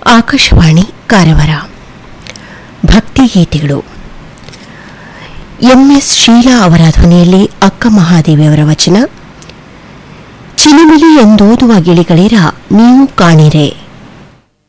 ಆಕಾಶವಾಣಿ ಕಾರವಾರ. ಭಕ್ತಿಗೀತೆಗಳು. ಎಂಎಸ್ ಶೀಲಾ ಅವರ ಧ್ವನಿಯಲ್ಲಿ ಅಕ್ಕ ಮಹಾದೇವಿಯವರ ವಚನ. ಚಿಲಿಮಿಲಿ ಎಂದೋದುವ ಗಿಳಿಗಳಿರ ನೀವು ಕಾಣಿರೆ.